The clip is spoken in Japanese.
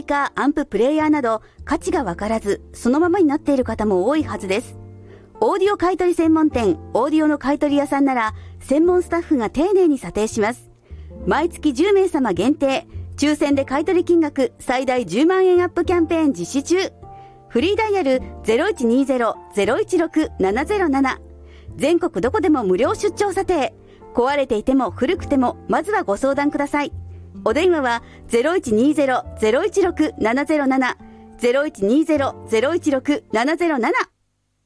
ピーカー、アンプ、プレイヤーなど価値がわからずそのままになっている方も多いはずです。オーディオ買取専門店、オーディオの買取屋さんなら専門スタッフが丁寧に査定します。毎月10名様限定、抽選で買取金額最大10万円アップキャンペーン実施中。フリーダイヤル 0120-016-707。全国どこでも無料出張査定。壊れていても古くてもまずはご相談ください。お電話は 0120-016-707。0120-016-707